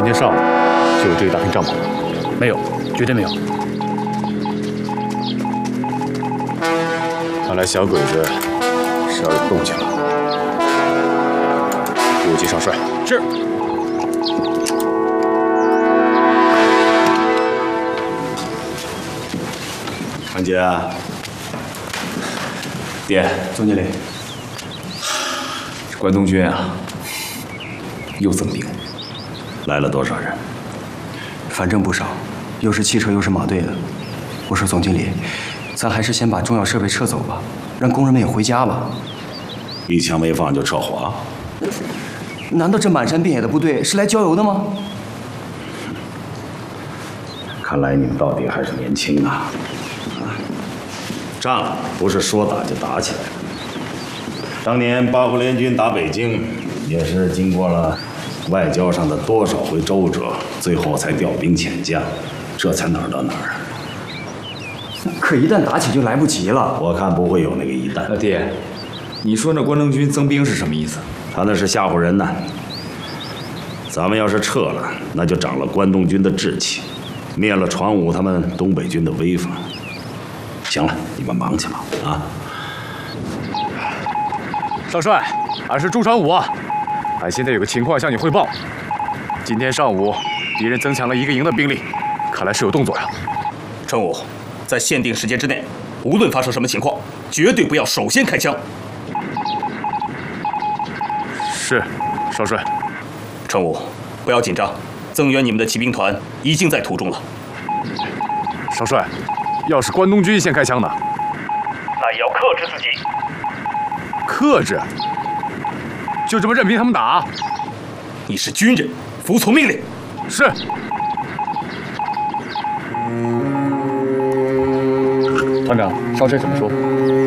天上午就有这一大片帐篷？ 没有，绝对没有。 看来小鬼子是要有动静了。武吉少帅。 是。 长杰，爹， 总经理， 关东军啊，又增兵，来了多少人？ 反正不少，又是汽车又是马队的。我说总经理，咱还是先把重要设备撤走吧，让工人们也回家吧。 一枪没放就撤火？ 难道这满山遍野的部队是来郊游的吗？ 看来你们到底还是年轻啊！仗不是说打就打起来了。当年八国联军打北京，也是经过了外交上的多少回周折，最后才调兵遣将，这才哪儿到哪儿啊！ 可一旦打起就来不及了。 我看不会有那个一旦。 爹，你说那关东军增兵是什么意思？ 他那是吓唬人呢。咱们要是撤了，那就长了关东军的志气，灭了传武他们东北军的威风。行了，你们忙去吧，啊！ 少帅，俺是朱传武，俺现在有个情况向你汇报。今天上午，敌人增强了1个营的兵力，看来是有动作呀。 陈武，在限定时间之内，无论发生什么情况，绝对不要首先开枪。 是，少帅。 陈武，不要紧张，增援你们的骑兵团已经在途中了。 少帅，要是关东军先开枪呢？ 那也要克制自己。 克制？就这么任凭他们打？ 你是军人，服从命令。 是。 团长，少帅怎么说？